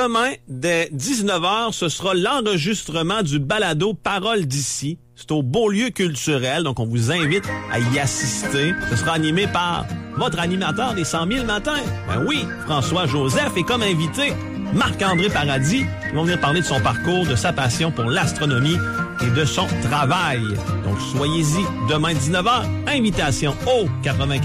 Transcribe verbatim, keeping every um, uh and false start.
demain, dès dix-neuf heures, ce sera l'enregistrement du balado Parole d'ici. C'est au Beaulieu culturel, donc on vous invite à y assister. Ce sera animé par votre animateur des cent mille matins. Ben oui, François Joseph, et comme invité, Marc-André Paradis. Ils vont venir parler de son parcours, de sa passion pour l'astronomie et de son travail. Donc soyez-y demain dix-neuf heures. Invitation au quatre-vingt-quinze